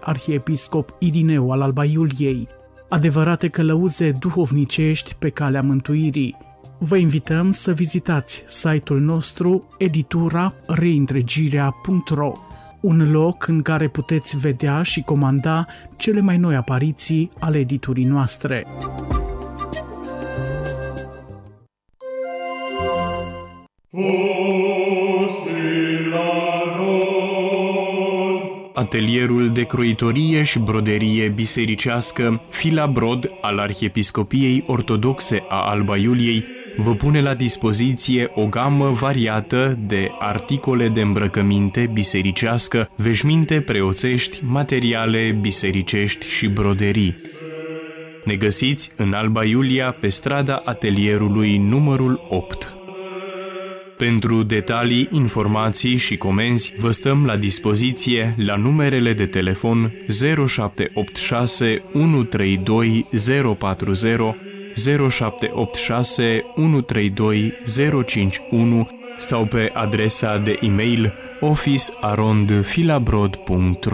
arhiepiscop Irineu al Alba Iuliei, adevărate călăuze duhovnicești pe calea mântuirii. Vă invităm să vizitați site-ul nostru editura.reîntregirea.ro, un loc în care puteți vedea și comanda cele mai noi apariții ale editurii noastre. Atelierul de croitorie și broderie bisericească Fila Brod al Arhiepiscopiei Ortodoxe a Alba Iuliei vă pune la dispoziție o gamă variată de articole de îmbrăcăminte bisericească, veșminte preoțești, materiale bisericești și broderii. Ne găsiți în Alba Iulia pe strada Atelierului numărul 8. Pentru detalii, informații și comenzi vă stăm la dispoziție la numerele de telefon 0786 132 040, 0786 132 051 sau pe adresa de e-mail office@filabrod.ro.